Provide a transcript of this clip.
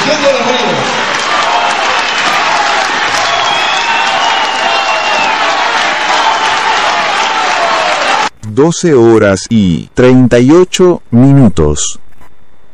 Región de los Ríos. 12 horas y 38 minutos.